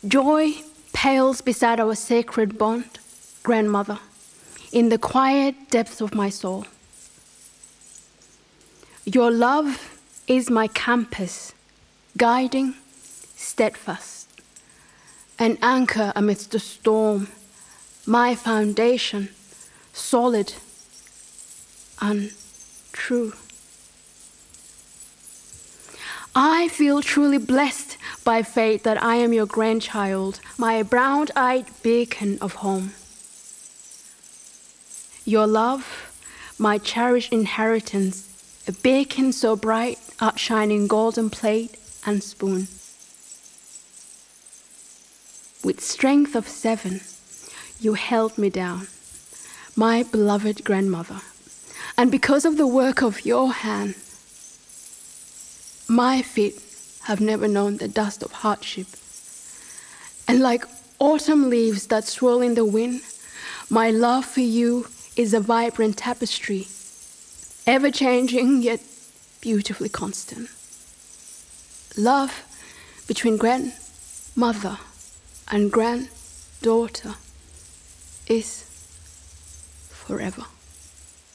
Joy pales beside our sacred bond, grandmother, in the quiet depths of my soul. Your love is my compass, guiding, steadfast, an anchor amidst the storm, my foundation, solid and true. I feel truly blessed by fate that I am your grandchild, my brown-eyed beacon of home. Your love, my cherished inheritance, a beacon so bright, outshining golden plate and spoon. With strength of 7, you held me down, my beloved grandmother. And because of the work of your hand, my feet have never known the dust of hardship. And like autumn leaves that swirl in the wind, my love for you is a vibrant tapestry, ever-changing yet beautifully constant. Love between grandmother and granddaughter is forever.